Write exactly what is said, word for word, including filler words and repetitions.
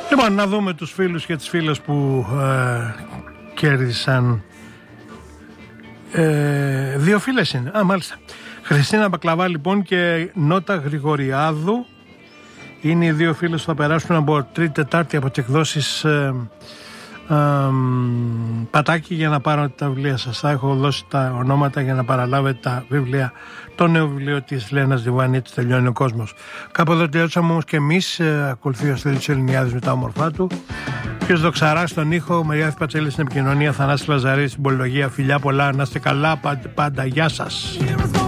Λοιπόν, να δούμε τους φίλους και τις φίλες που ε, κέρδισαν. Ε, δύο φίλες είναι. Α, μάλιστα. Χριστίνα Μπακλαβά λοιπόν και Νότα Γρηγοριάδου είναι οι δύο φίλες που θα περάσουν από Τρίτη Τετάρτη από τις εκδόσεις ε, ε, Πατάκη για να πάρω τα βιβλία σας. Θα έχω δώσει τα ονόματα για να παραλάβετε τα βιβλία. Το νέο βιβλίο της Λένας Διβάνη, έτσι τελειώνει ο κόσμος. Κάπου εδώ τελειώσαμε όμως και εμείς. Ε, ακολουθεί ο Στέλιος Ελληνιάδης με τα όμορφά του. Ποιος Δοξαρά στον ήχο, Μεριάδη Πατσέλη στην επικοινωνία, Θανάση Λαζαρή στην πολυλογία. Φιλιά πολλά, να είστε καλά πάντα, πάντα. Γεια σας.